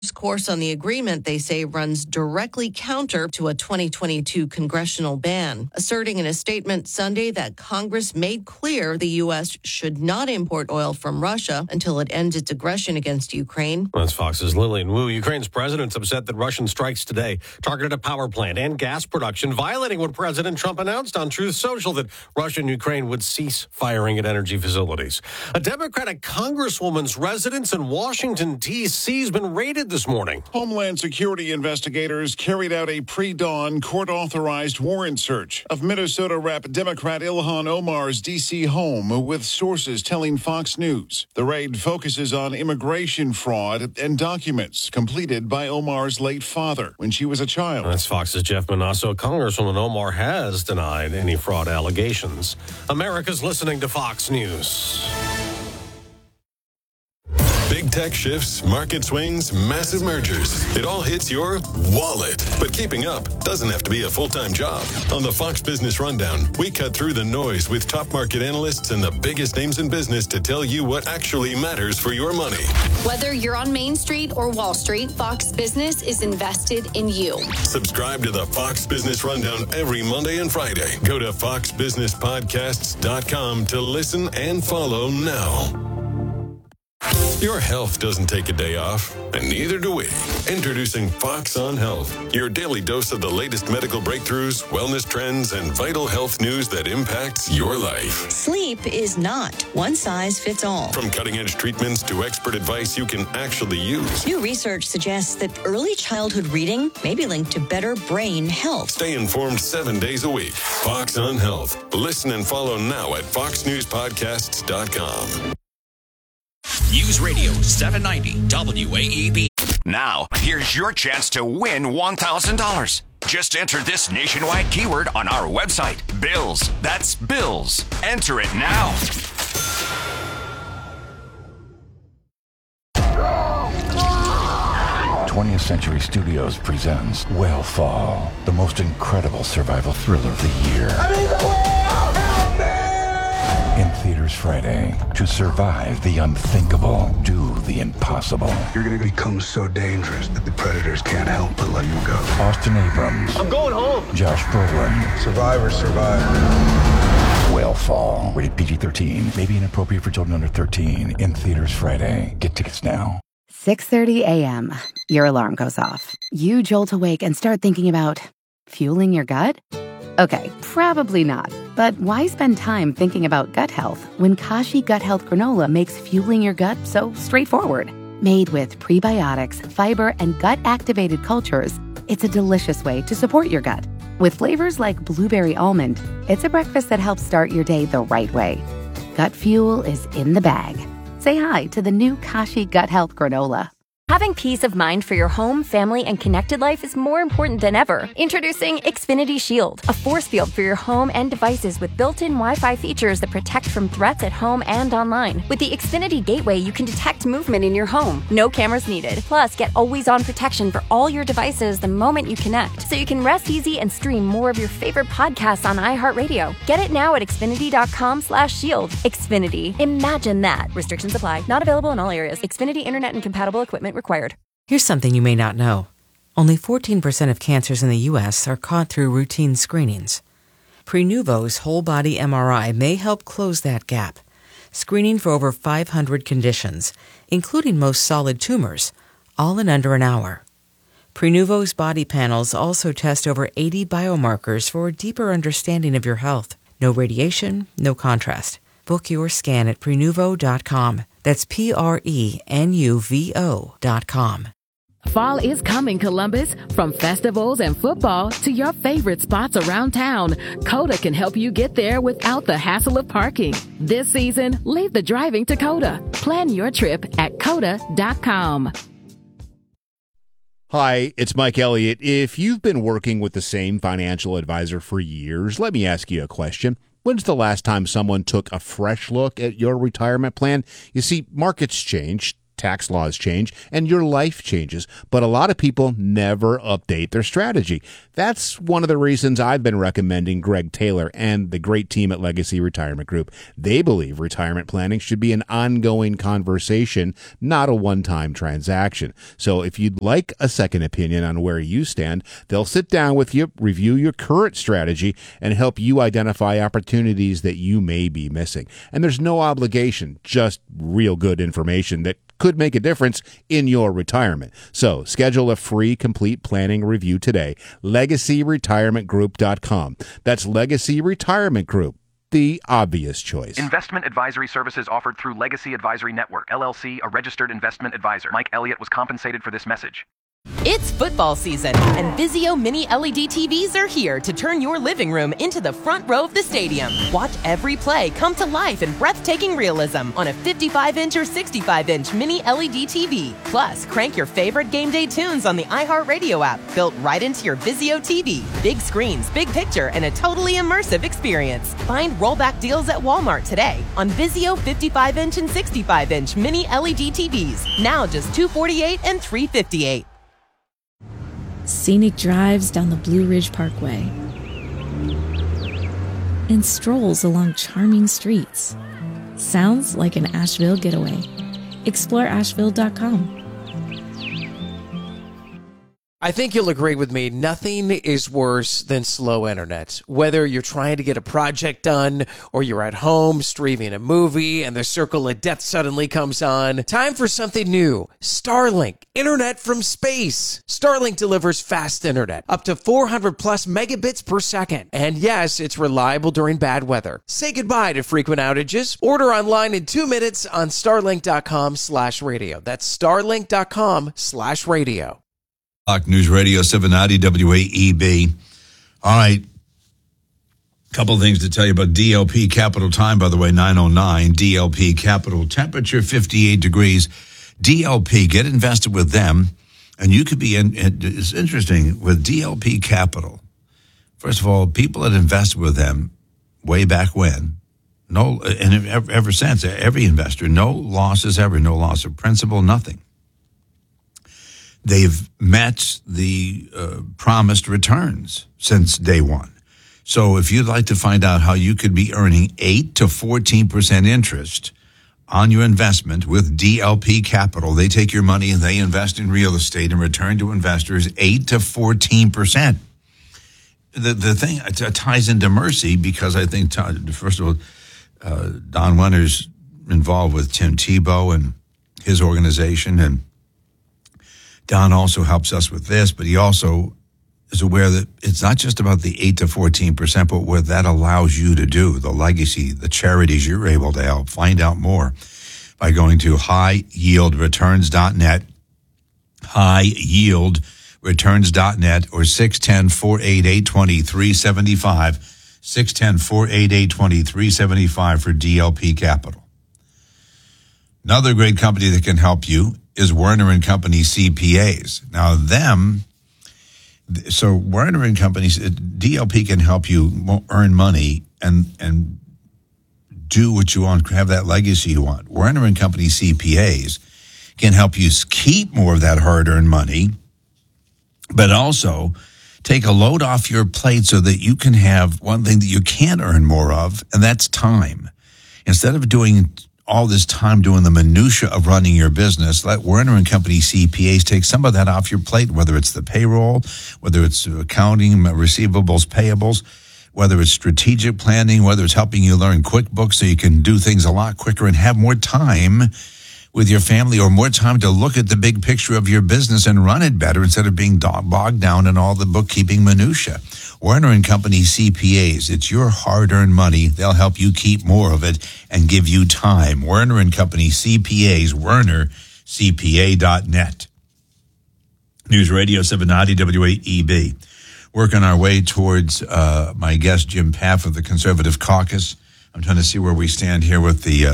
course on the agreement, they say, runs directly counter to a 2022 congressional ban, asserting in a statement Sunday that Congress made clear the U.S. should not import oil from Russia until it ends its aggression against Ukraine. That's Fox's Lillian Wu. Ukraine's president's upset that Russian strikes today targeted a power plant and gas production, violating what President Trump announced on Truth Social, that Russia and Ukraine would cease firing at energy facilities. A Democratic congresswoman's residence in Washington, D.C. has been raided this morning. Homeland Security investigators carried out a pre-dawn court-authorized warrant search of Minnesota Rep. Democrat Ilhan Omar's D.C. home, with sources telling Fox News. The raid focuses on immigration fraud and documents completed by Omar's late father when she was a child. That's Fox's Jeff Manasso. Congresswoman Omar has denied any fraud allegations. America's listening to Fox News. Big tech shifts, market swings, massive mergers. It all hits your wallet. But keeping up doesn't have to be a full-time job. On the Fox Business Rundown, we cut through the noise with top market analysts and the biggest names in business to tell you what actually matters for your money. Whether you're on Main Street or Wall Street, Fox Business is invested in you. Subscribe to the Fox Business Rundown every Monday and Friday. Go to foxbusinesspodcasts.com to listen and follow now. Your health doesn't take a day off, and neither do we. Introducing Fox on Health, your daily dose of the latest medical breakthroughs, wellness trends, and vital health news that impacts your life. Sleep is not one size fits all. From cutting-edge treatments to expert advice you can actually use. New research suggests that early childhood reading may be linked to better brain health. Stay informed 7 days a week. Fox on Health. Listen and follow now at foxnewspodcasts.com. News Radio 790 WAEB. Now, here's your chance to win $1,000. Just enter this nationwide keyword on our website, Bills. That's Bills. Enter it now. 20th Century Studios presents Whale the most incredible survival thriller of the year. In theaters Friday. To survive the unthinkable, do the impossible. You're going to become so dangerous that the predators can't help but let you go. Austin Abrams. I'm going home. Josh Brolin. Survivors survive. Whale, rated PG-13. May be inappropriate for children under 13. In theaters Friday. Get tickets now. 6:30 a.m. Your alarm goes off. You jolt awake and start thinking about fueling your gut? Okay, probably not. But why spend time thinking about gut health when Kashi Gut Health Granola makes fueling your gut so straightforward? Made with prebiotics, fiber, and gut-activated cultures, it's a delicious way to support your gut. With flavors like blueberry almond, it's a breakfast that helps start your day the right way. Gut fuel is in the bag. Say hi to the new Kashi Gut Health Granola. Having peace of mind for your home, family, and connected life is more important than ever. Introducing Xfinity Shield, a force field for your home and devices with built-in Wi-Fi features that protect from threats at home and online. With the Xfinity Gateway, you can detect movement in your home. No cameras needed. Plus, get always-on protection for all your devices the moment you connect, so you can rest easy and stream more of your favorite podcasts on iHeartRadio. Get it now at Xfinity.com/shield. Xfinity. Imagine that. Restrictions apply. Not available in all areas. Xfinity Internet and compatible equipment required. Here's something you may not know. Only 14% of cancers in the U.S. are caught through routine screenings. Prenuvo's whole-body MRI may help close that gap, screening for over 500 conditions, including most solid tumors, all in under an hour. Prenuvo's body panels also test over 80 biomarkers for a deeper understanding of your health. No radiation, no contrast. Book your scan at Prenuvo.com. That's Prenuvo.com. Fall is coming, Columbus. From festivals and football to your favorite spots around town, Coda can help you get there without the hassle of parking. This season, leave the driving to Coda. Plan your trip at Coda.com. Hi, it's Mike Elliott. If you've been working with the same financial advisor for years, let me ask you a question. When's the last time someone took a fresh look at your retirement plan? You see, markets change. tax laws change and your life changes. But a lot of people never update their strategy. That's one of the reasons I've been recommending Greg Taylor and the great team at Legacy Retirement Group. They believe retirement planning should be an ongoing conversation, not a one-time transaction. So if you'd like a second opinion on where you stand, they'll sit down with you, review your current strategy, and help you identify opportunities that you may be missing. And there's no obligation, just real good information that could make a difference in your retirement. So schedule a free complete planning review today. LegacyRetirementGroup.com. That's Legacy Retirement Group, the obvious choice. Investment advisory services offered through Legacy Advisory Network, LLC, a registered investment advisor. Mike Elliott was compensated for this message. It's football season, and Vizio Mini LED TVs are here to turn your living room into the front row of the stadium. Watch every play come to life in breathtaking realism on a 55-inch or 65-inch Mini LED TV. Plus, crank your favorite game day tunes on the iHeartRadio app, built right into your Vizio TV. Big screens, big picture, and a totally immersive experience. Find rollback deals at Walmart today on Vizio 55-inch and 65-inch Mini LED TVs. Now just $248 and $358. Scenic drives down the Blue Ridge Parkway, and strolls along charming streets. Sounds like an Asheville getaway. Explore Asheville.com. I think you'll agree with me, nothing is worse than slow internet. Whether you're trying to get a project done or you're at home streaming a movie and the circle of death suddenly comes on, time for something new. Starlink, internet from space. Starlink delivers fast internet, up to 400 plus megabits per second. And yes, it's reliable during bad weather. Say goodbye to frequent outages. Order online in 2 minutes on starlink.com/radio. That's starlink.com/radio. News Radio 790 WAEB. All right. Couple things to tell you about DLP Capital time, by the way, 9:09. DLP Capital temperature 58 degrees. DLP, get invested with them, and you could be in. It's interesting with DLP Capital. First of all, people that invested with them way back when, and ever since, every investor, no losses ever, no loss of principal, nothing. They've met the promised returns since day one. So if you'd like to find out how you could be earning 8 to 14% interest on your investment with DLP Capital, they take your money and they invest in real estate and return to investors 8 to 14%. The thing ties into Mercy because I think, first of all, Don Wenner's involved with Tim Tebow and his organization, and Don also helps us with this, but he also is aware that it's not just about the 8 to 14%, but what that allows you to do, the legacy, the charities you're able to help. Find out more by going to highyieldreturns.net, highyieldreturns.net, or 610-488-2375, 610-488-2375 for DLP Capital. Another great company that can help you is Werner & Company CPAs. Now so Werner & Company, DLP can help you earn money and do what you want, have that legacy you want. Werner & Company CPAs can help you keep more of that hard-earned money, but also take a load off your plate so that you can have one thing that you can earn more of, and that's time. Instead of doing all this time doing the minutia of running your business, let Werner & Company CPAs take some of that off your plate, whether it's the payroll, whether it's accounting, receivables, payables, whether it's strategic planning, whether it's helping you learn QuickBooks so you can do things a lot quicker and have more time with your family, or more time to look at the big picture of your business and run it better instead of being bogged down in all the bookkeeping minutia. Werner & Company CPAs, it's your hard-earned money. They'll help you keep more of it and give you time. Werner & Company CPAs, wernercpa.net. News Radio 790 WAEB. Working our way towards my guest, Jim Paff of the Conservative Caucus. I'm trying to see where we stand here with the...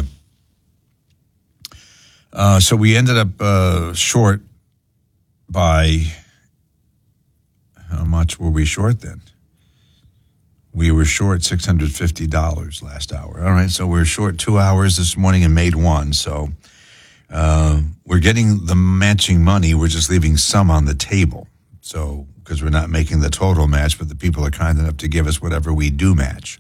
So we ended up short by... How much were we short then? We were short $650 last hour. All right, so we're short 2 hours this morning and made one. So We're getting the matching money. We're just leaving some on the table. So, because we're not making the total match, but the people are kind enough to give us whatever we do match.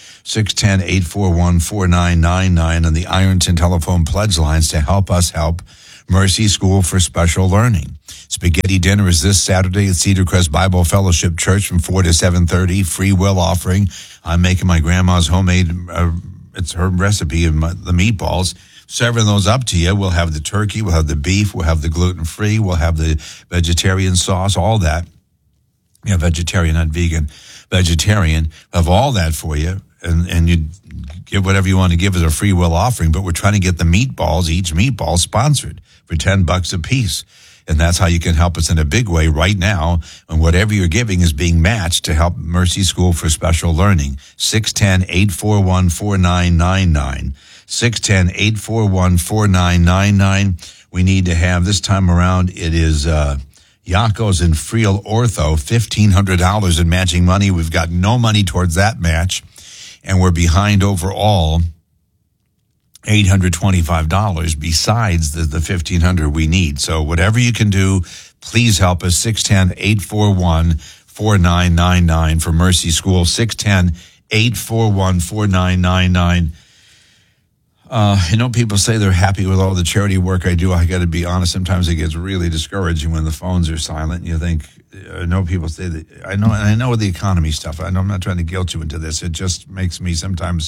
610-841-4999 on the Ironton telephone pledge lines to help us help Mercy School for Special Learning. Spaghetti dinner is this Saturday at Cedar Crest Bible Fellowship Church from 4 to 7:30. Free will offering. I'm making my grandma's homemade, it's her recipe of the meatballs. Serving those up to you. We'll have the turkey, we'll have the beef, we'll have the gluten-free, we'll have the vegetarian sauce, all that. Yeah, vegetarian, not vegan. Vegetarian. We'll have all that for you. And you give whatever you want to give as a free will offering, but we're trying to get the meatballs, each meatball sponsored for $10 a piece. And that's how you can help us in a big way right now. And whatever you're giving is being matched to help Mercy School for Special Learning. 610-841-4999. 610-841-4999. We need to have this time around. It is Yakos and Friel Ortho, $1,500 in matching money. We've got no money towards that match. And we're behind overall $825 besides the $1,500 we need. So whatever you can do, please help us. 610-841-4999 for Mercy School. 610-841-4999. I know people say they're happy with all the charity work I do. I got to be honest. Sometimes it gets really discouraging when the phones are silent. You think, I know people say that. I know the economy stuff. I'm not trying to guilt you into this. It just makes me sometimes,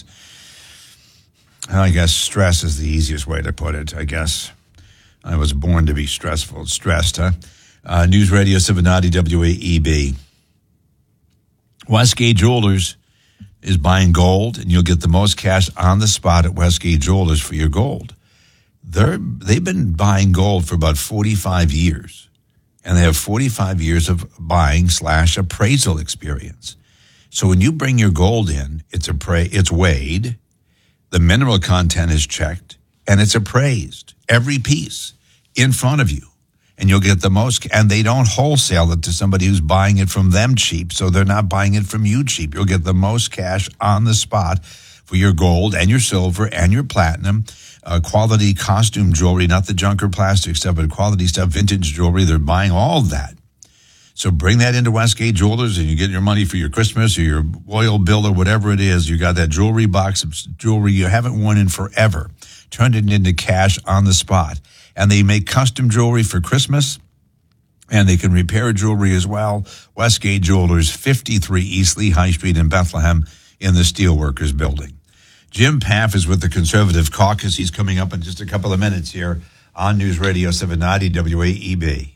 I guess, stress is the easiest way to put it. I guess I was born to be stressed, huh? News Radio 790 WAEB. Westgate Jewelers is buying gold, and you'll get the most cash on the spot at Westgate Jewelers for your gold. They've been buying gold for about 45 years, and they have 45 years of buying/appraisal experience. So when you bring your gold in, it's weighed, the mineral content is checked, and it's appraised, every piece in front of you. And you'll get the most, and they don't wholesale it to somebody who's buying it from them cheap, so they're not buying it from you cheap. You'll get the most cash on the spot for your gold and your silver and your platinum, quality costume jewelry, not the junk or plastic stuff, but quality stuff, vintage jewelry. They're buying all that. So bring that into Westgate Jewelers, and you get your money for your Christmas or your oil bill or whatever it is. You got that jewelry box of jewelry you haven't worn in forever. Turn it into cash on the spot. And they make custom jewelry for Christmas, and they can repair jewelry as well. Westgate Jewelers, 53 East Lee High Street in Bethlehem in the Steelworkers Building. Jim Paff is with the Conservative Caucus. He's coming up in just a couple of minutes here on News Radio 790 WAEB.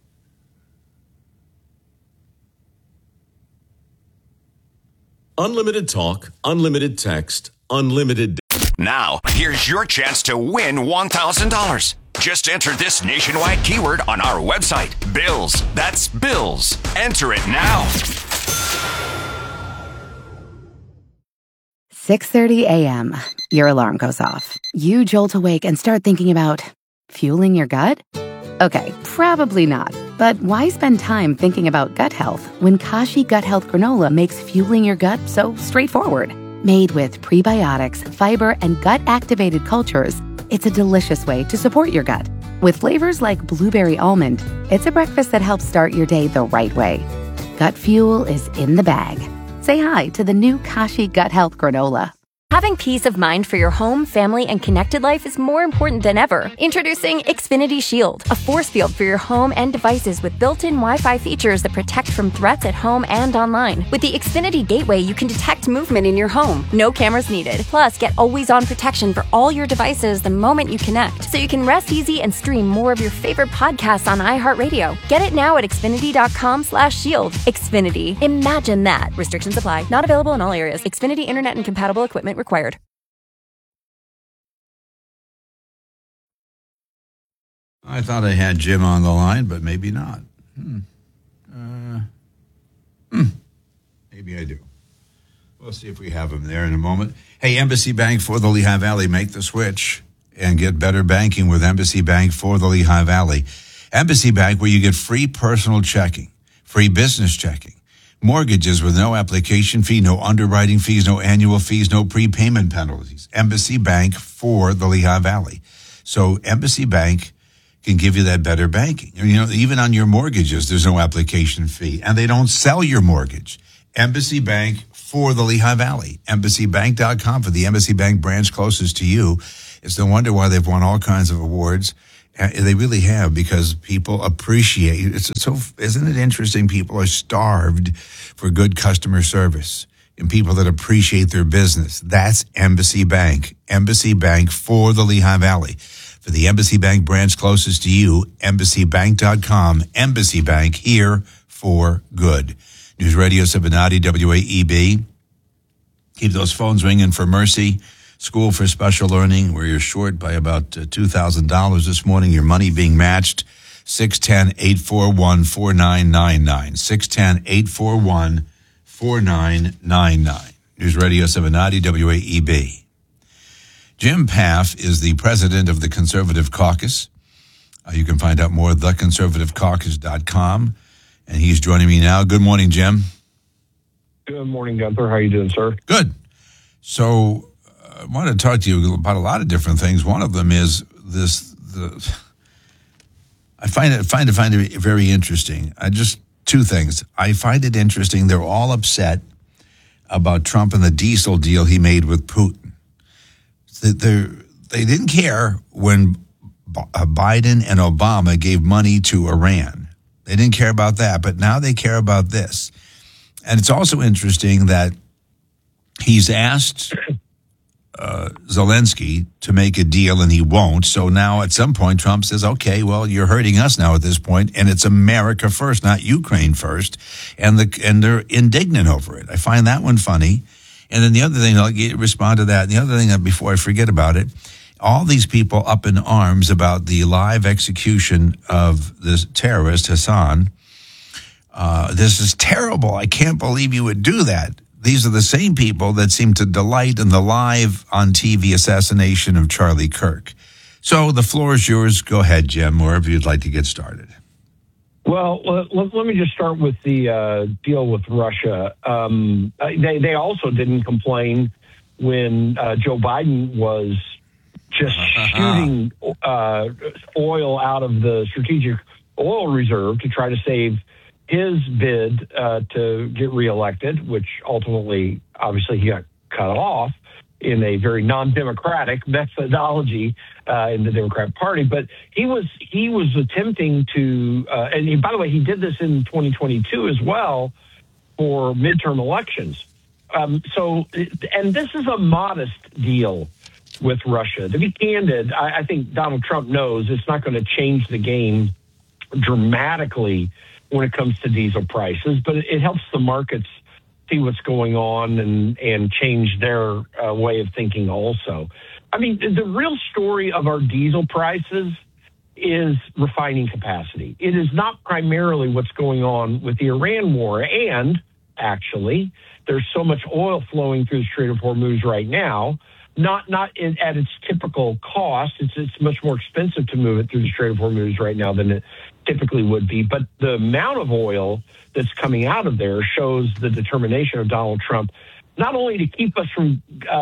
Unlimited talk, unlimited text, unlimited. Now, here's your chance to win $1,000. Just enter this nationwide keyword on our website, Bills. That's Bills. Enter it now. 6:30 a.m. Your alarm goes off. You jolt awake and start thinking about fueling your gut? Okay, probably not. But why spend time thinking about gut health when Kashi Gut Health Granola makes fueling your gut so straightforward? Made with prebiotics, fiber, and gut-activated cultures, it's a delicious way to support your gut. With flavors like blueberry almond, it's a breakfast that helps start your day the right way. Gut fuel is in the bag. Say hi to the new Kashi Gut Health Granola. Having peace of mind for your home, family, and connected life is more important than ever. Introducing Xfinity Shield, a force field for your home and devices with built-in Wi-Fi features that protect from threats at home and online. With the Xfinity Gateway, you can detect movement in your home. No cameras needed. Plus, get always-on protection for all your devices the moment you connect, so you can rest easy and stream more of your favorite podcasts on iHeartRadio. Get it now at Xfinity.com/shield. Xfinity. Imagine that. Restrictions apply. Not available in all areas. Xfinity Internet and compatible equipment required. I thought I had Jim on the line, but maybe not. Maybe I do. We'll see if we have him there in a moment. Hey, Embassy Bank for the Lehigh Valley, make the switch and get better banking with Embassy Bank for the Lehigh Valley. Embassy Bank, where you get free personal checking, free business checking, mortgages with no application fee, no underwriting fees, no annual fees, no prepayment penalties. Embassy Bank for the Lehigh Valley. So Embassy Bank can give you that better banking. Even on your mortgages, there's no application fee, and they don't sell your mortgage. Embassy Bank for the Lehigh Valley. EmbassyBank.com for the Embassy Bank branch closest to you. It's no wonder why they've won all kinds of awards. They really have, because people appreciate it. Isn't it interesting? People are starved for good customer service and people that appreciate their business. That's Embassy Bank. Embassy Bank for the Lehigh Valley. For the Embassy Bank branch closest to you, EmbassyBank.com. Embassy Bank, here for good. News Radio 790 WAEB. Keep those phones ringing for Mercy. School for Special Learning, where you're short by about $2,000 this morning. Your money being matched. 610-841-4999. 610-841-4999. News Radio 790 WAEB. Jim Paff is the president of the Conservative Caucus. You can find out more at theconservativecaucus.com. And he's joining me now. Good morning, Jim. Good morning, Gunther. How are you doing, sir? Good. So I want to talk to you about a lot of different things. One of them is I find it very interesting. Two things. I find it interesting. They're all upset about Trump and the diesel deal he made with Putin. They didn't care when Biden and Obama gave money to Iran. They didn't care about that, but now they care about this. And it's also interesting that he's asked Zelensky to make a deal and he won't. So now at some point, Trump says, okay, well, you're hurting us now at this point, and it's America first, not Ukraine first. And they're indignant over it. I find that one funny. And then the other thing, I'll respond to that. And the other thing, before I forget about it, all these people up in arms about the live execution of this terrorist, Hassan. This is terrible. I can't believe you would do that. These are the same people that seem to delight in the live on TV assassination of Charlie Kirk. So the floor is yours. Go ahead, Jim, wherever you'd like to get started. Well, let me just start with the deal with Russia. They also didn't complain when Joe Biden was just shooting oil out of the strategic oil reserve to try to save his bid to get reelected, which ultimately, obviously, he got cut off in a very non-democratic methodology in the Democrat Party. But he was attempting to, and by the way, he did this in 2022 as well for midterm elections. And this is a modest deal with Russia. To be candid, I think Donald Trump knows it's not going to change the game dramatically when it comes to diesel prices, but it helps the markets see what's going on and change their way of thinking also. I mean, the real story of our diesel prices is refining capacity. It is not primarily what's going on with the Iran war. And actually, there's so much oil flowing through the Strait of Hormuz right now, not at its typical cost. It's much more expensive to move it through the Strait of Hormuz right now than it typically would be. But the amount of oil that's coming out of there shows the determination of Donald Trump, not only to keep us from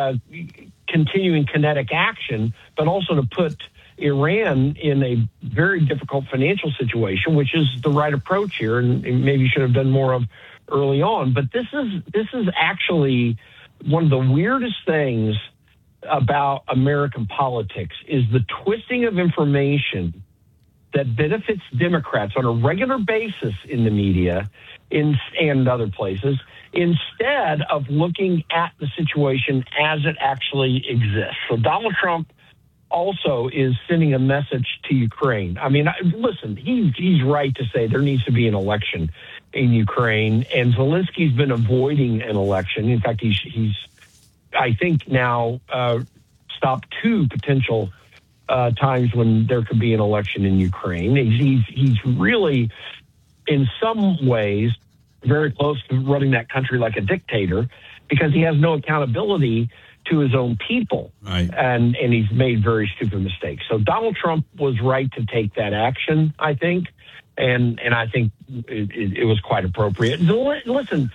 continuing kinetic action, but also to put Iran in a very difficult financial situation, which is the right approach here, and maybe should have done more of early on. But this is actually one of the weirdest things about American politics, is the twisting of information that benefits Democrats on a regular basis in the media and other places, instead of looking at the situation as it actually exists. So Donald Trump also is sending a message to Ukraine. I mean, listen, he's right to say there needs to be an election in Ukraine, and Zelensky's been avoiding an election. In fact, he's I think now stopped two potential times when there could be an election in Ukraine. He's really, in some ways, very close to running that country like a dictator, because he has no accountability to his own people. Right. And he's made very stupid mistakes. So Donald Trump was right to take that action, I think. And I think it was quite appropriate. Listen,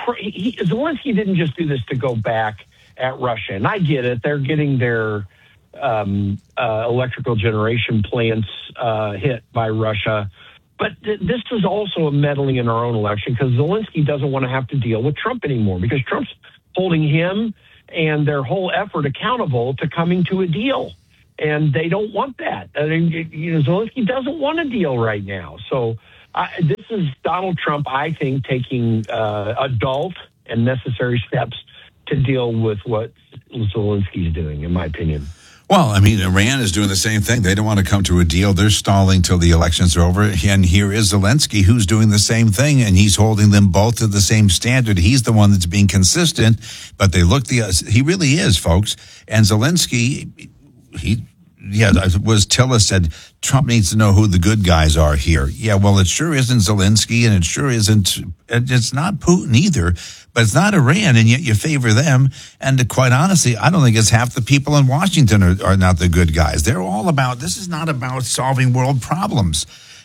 Zelensky didn't just do this to go back at Russia. And I get it. They're getting their electrical generation plants hit by Russia. But this is also a meddling in our own election because Zelensky doesn't want to have to deal with Trump anymore because Trump's holding him and their whole effort accountable to coming to a deal. And they don't want that. I mean, Zelensky doesn't want a deal right now. So this is Donald Trump, I think, taking adult and necessary steps to deal with what Zelensky's doing, in my opinion. Well, I mean, Iran is doing the same thing. They don't want to come to a deal. They're stalling till the elections are over. And here is Zelensky, who's doing the same thing, and he's holding them both to the same standard. He's the one that's being consistent, but they look he really is, folks. And Zelensky, Tillis said, Trump needs to know who the good guys are here. Yeah, well, it sure isn't Zelensky, and it sure isn't, it's not Putin either, but it's not Iran, and yet you favor them. And quite honestly, I don't think it's half the people in Washington are not the good guys. They're all about, this is not about solving world problems.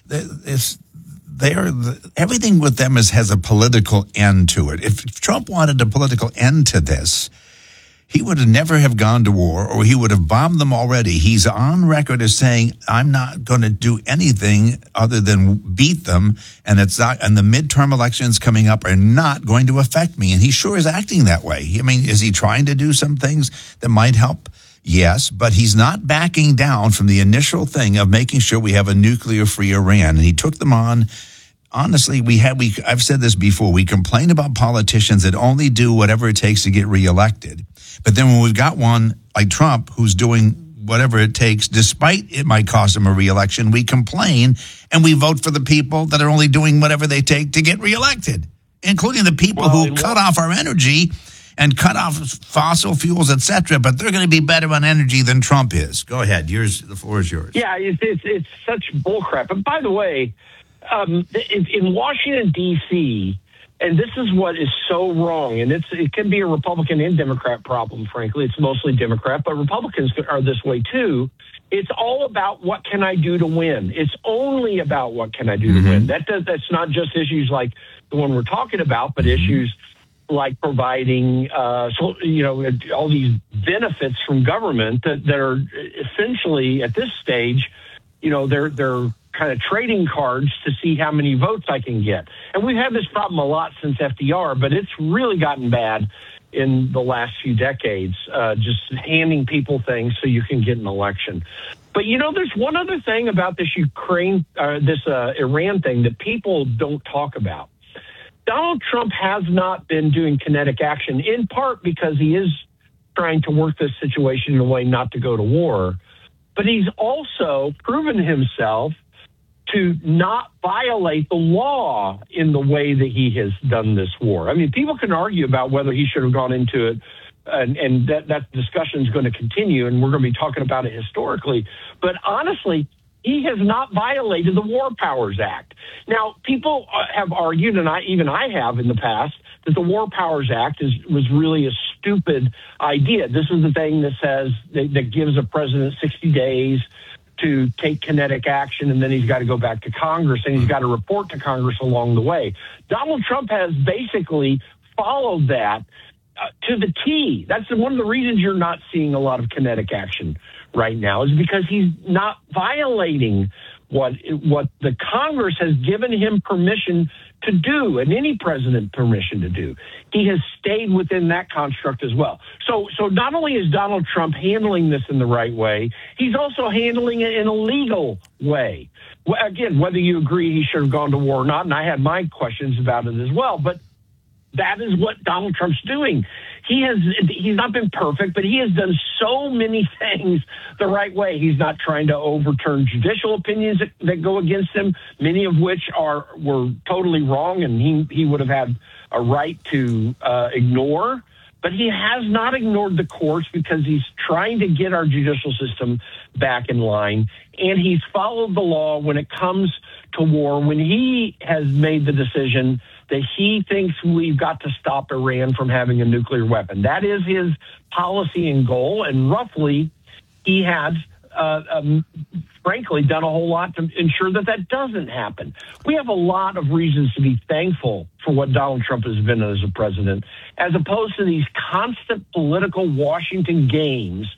Everything with them has a political end to it. If Trump wanted a political end to this, he would have never have gone to war, or he would have bombed them already. He's on record as saying, I'm not going to do anything other than beat them, and it's not, and the midterm elections coming up are not going to affect me. And he sure is acting that way. I mean, is he trying to do some things that might help? Yes, but he's not backing down from the initial thing of making sure we have a nuclear-free Iran. And he took them on. Honestly, I've said this before. We complain about politicians that only do whatever it takes to get reelected. But then when we've got one like Trump who's doing whatever it takes, despite it might cost him a reelection, we complain and we vote for the people that are only doing whatever they take to get reelected, including the people who cut off our energy and cut off fossil fuels, etc. But they're going to be better on energy than Trump is. Go ahead. The floor is yours. Yeah, it's such bullcrap. And by the way, in Washington, D.C., and this is what is so wrong, and it can be a Republican and Democrat problem, frankly. It's mostly Democrat, but Republicans are this way too. It's all about what can I do to win. It's only about what can I do to win. That's not just issues like the one we're talking about, but issues like providing, all these benefits from government that are essentially at this stage, they're kind of trading cards to see how many votes I can get. And we've had this problem a lot since FDR, but it's really gotten bad in the last few decades, just handing people things so you can get an election. But, there's one other thing about this Iran thing that people don't talk about. Donald Trump has not been doing kinetic action, in part because he is trying to work this situation in a way not to go to war. But he's also proven himself to not violate the law in the way that he has done this war. I mean, people can argue about whether he should have gone into it, and that discussion is going to continue, and we're going to be talking about it historically. But honestly, he has not violated the War Powers Act. Now, people have argued, and I have in the past, that the War Powers Act was really a stupid idea. This is the thing that says that gives a president 60 days to take kinetic action, and then he's got to go back to Congress, and he's got to report to Congress along the way. Donald Trump has basically followed that to the T. That's one of the reasons you're not seeing a lot of kinetic action right now, is because he's not violating what the Congress has given him permission to do, and any president permission to do. He has stayed within that construct as well. So not only is Donald Trump handling this in the right way, he's also handling it in a legal way. Again, whether you agree he should have gone to war or not, and I had my questions about it as well, but that is what Donald Trump's doing. He's not been perfect, but he has done so many things the right way. He's not trying to overturn judicial opinions that go against him, many of which were totally wrong, and he would have had a right to ignore. But he has not ignored the courts because he's trying to get our judicial system back in line, and he's followed the law when it comes to war, when he has made the decision that he thinks we've got to stop Iran from having a nuclear weapon. That is his policy and goal, and roughly he has, frankly, done a whole lot to ensure that doesn't happen. We have a lot of reasons to be thankful for what Donald Trump has been as a president, as opposed to these constant political Washington games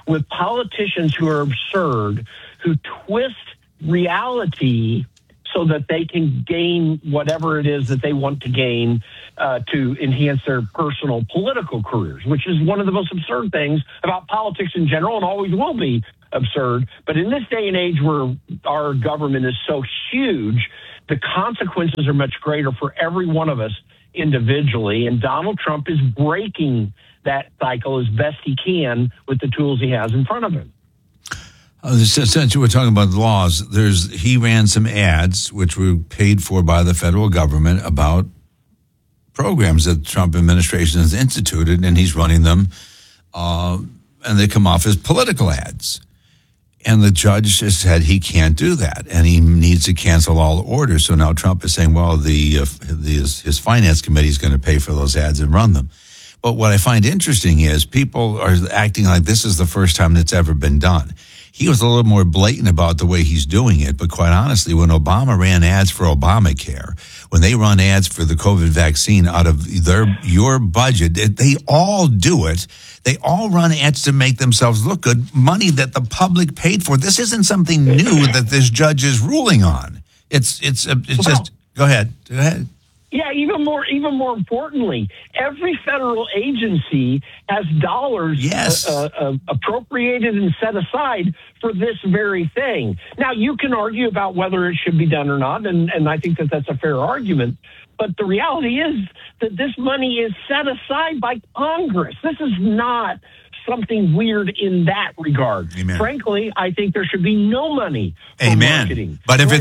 with politicians who are absurd, who twist reality so that they can gain whatever it is that they want to gain to enhance their personal political careers, which is one of the most absurd things about politics in general and always will be absurd. But in this day and age where our government is so huge, the consequences are much greater for every one of us individually. And Donald Trump is breaking that cycle as best he can with the tools he has in front of him. Since you were talking about the laws, he ran some ads which were paid for by the federal government about programs that the Trump administration has instituted, and he's running them, and they come off as political ads. And the judge has said he can't do that, and he needs to cancel all orders. So now Trump is saying, well, his finance committee is going to pay for those ads and run them. But what I find interesting is people are acting like this is the first time that's ever been done. He was a little more blatant about the way he's doing it, but quite honestly, when Obama ran ads for Obamacare, when they run ads for the COVID vaccine out of your budget, they all do it. They all run ads to make themselves look good, money that the public paid for. This isn't something new that this judge is ruling on. It's just, go ahead. Yeah, even more importantly, every federal agency has dollars appropriated and set aside for this very thing. Now, you can argue about whether it should be done or not, and I think that that's a fair argument. But the reality is that this money is set aside by Congress. This is not something weird in that regard. Amen. Frankly, I think there should be no money for marketing. But if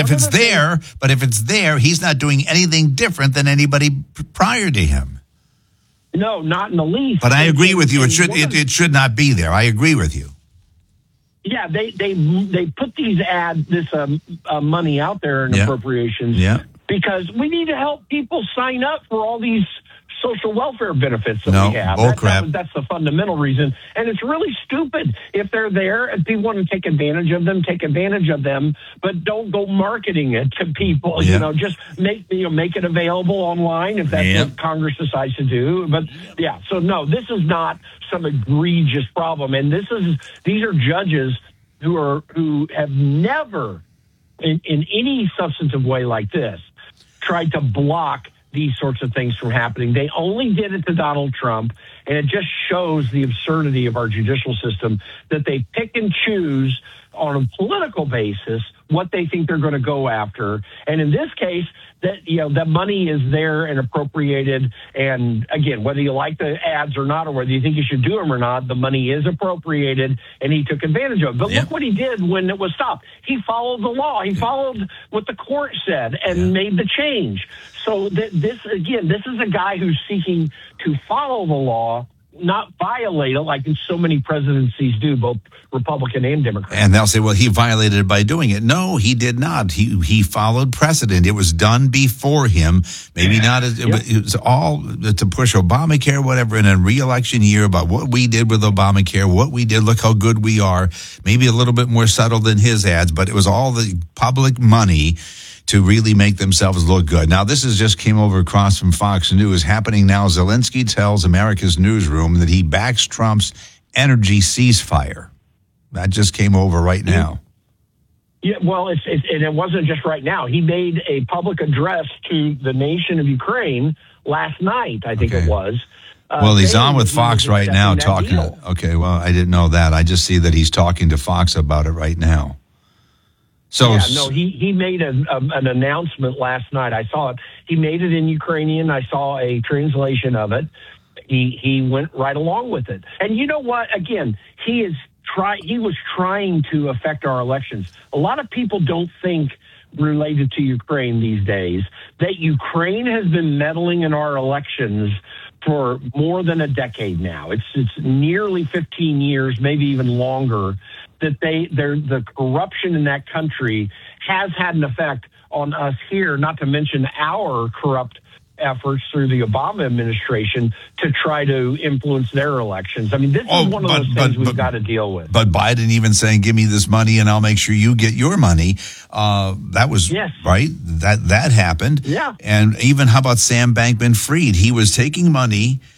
it's there, he's not doing anything different than anybody prior to him. No, not in the least. But I agree with you. It should not be there. I agree with you. Yeah, they put these this money out there in appropriations because we need to help people sign up for all these social welfare benefits that we have. That's the fundamental reason. And it's really stupid. If they're there and people want to take advantage of them, but don't go marketing it to people. You know, just make it available online if that's what Congress decides to do. But so no, this is not some egregious problem. And these are judges who have never in any substantive way like this tried to block these sorts of things from happening. They only did it to Donald Trump, and it just shows the absurdity of our judicial system that they pick and choose on a political basis what they think they're going to go after. And in this case, that money is there and appropriated. And again, whether you like the ads or not, or whether you think you should do them or not, the money is appropriated, and he took advantage of it. But look what he did when it was stopped. He followed the law. He followed what the court said and made the change. So this is a guy who's seeking to follow the law, not violate it like so many presidencies do, both Republican and Democrat. And they'll say, well, he violated it by doing it. No, he did not. He followed precedent. It was done before him. Maybe not. It was all to push Obamacare, whatever, in a re-election year about what we did with Obamacare, what we did, look how good we are. Maybe a little bit more subtle than his ads, but it was all the public money to really make themselves look good. Now, this just came over across from Fox News. Happening now, Zelensky tells America's Newsroom that he backs Trump's energy ceasefire. That just came over right now. Yeah, well, it wasn't just right now. He made a public address to the nation of Ukraine last night, I think it was. Well, he's on with Fox right now talking. Okay, well, I didn't know that. I just see that he's talking to Fox about it right now. So he made an announcement last night. I saw it. He made it in Ukrainian. I saw a translation of it. He went right along with it. And you know what? Again, he was trying to affect our elections. A lot of people don't think, related to Ukraine these days, that Ukraine has been meddling in our elections for more than a decade now. It's nearly 15 years, maybe even longer, that the corruption in that country has had an effect on us here, not to mention our corrupt efforts through the Obama administration to try to influence their elections. I mean, this is one of those things we've got to deal with. But Biden even saying, give me this money and I'll make sure you get your money. That was right. That happened. Yeah. And even how about Sam Bankman-Fried? He was taking money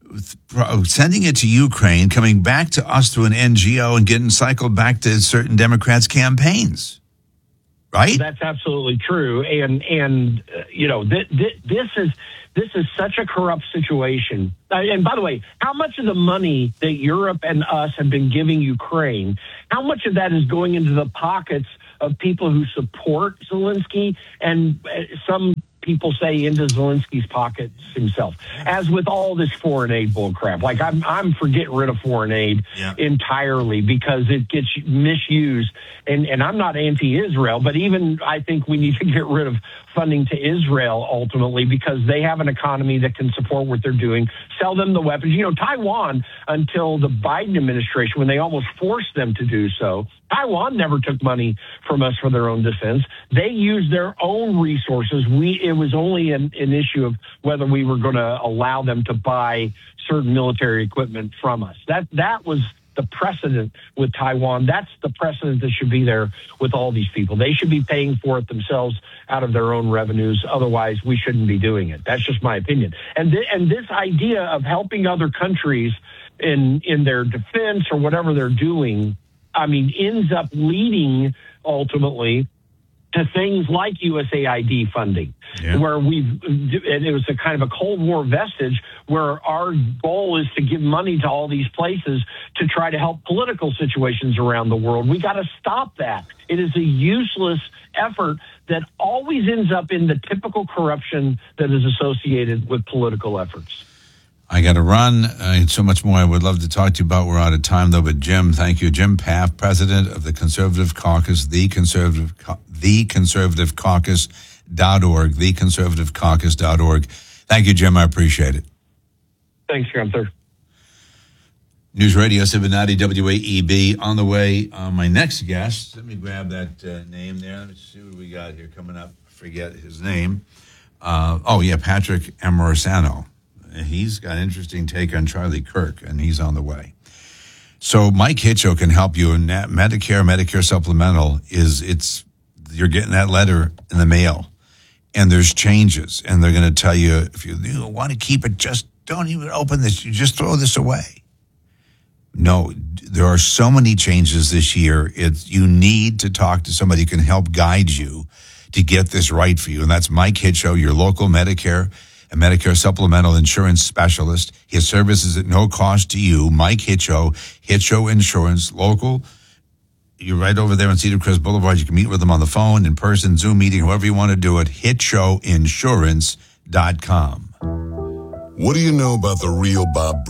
sending it to Ukraine, coming back to us through an NGO and getting cycled back to certain Democrats' campaigns. Right? That's absolutely true. And you know, this is such a corrupt situation. And by the way, how much of the money that Europe and us have been giving Ukraine, how much of that is going into the pockets of people who support Zelensky, and some people say into Zelensky's pockets himself? As with all this foreign aid bullcrap, like I'm for getting rid of foreign aid entirely because it gets misused. And I'm not anti-Israel, but even I think we need to get rid of funding to Israel ultimately, because they have an economy that can support what they're doing. Sell them the weapons. You know, Taiwan, until the Biden administration, when they almost forced them to do so, Taiwan never took money from us for their own defense. They used their own resources. It was only an issue of whether we were going to allow them to buy certain military equipment from us. That was the precedent with Taiwan. That's the precedent that should be there with all these people. They should be paying for it themselves out of their own revenues. Otherwise, we shouldn't be doing it. That's just my opinion. And this idea of helping other countries in their defense or whatever they're doing, I mean, ends up leading ultimately to things like USAID funding, where it was a kind of a Cold War vestige where our goal is to give money to all these places to try to help political situations around the world. We got to stop that. It is a useless effort that always ends up in the typical corruption that is associated with political efforts. I got to run. So much more I would love to talk to you about. We're out of time, though. But Jim, thank you. Jim Paff, president of the Conservative Caucus, theconservativecaucus.org, theconservativecaucus.org. Thank you, Jim. I appreciate it. Thanks, Gunther. News Radio 790 WAEB. On the way, my next guest. Let me grab that name there. Let's see what we got here coming up. I forget his name. Patrick Amorisano. He's got an interesting take on Charlie Kirk, and he's on the way. So Mike Hitcho can help you. And Medicare Supplemental you're getting that letter in the mail, and there's changes, and they're going to tell you if you want to keep it, just don't even open this. You just throw this away. No, there are so many changes this year. You need to talk to somebody who can help guide you to get this right for you, and that's Mike Hitcho, your local Medicare and Medicare Supplemental Insurance Specialist. His service is at no cost to you. Mike Hitcho, Hitcho Insurance, local. You're right over there on Cedar Crest Boulevard. You can meet with them on the phone, in person, Zoom meeting, however you want to do it. HitchoInsurance.com. What do you know about the real Bob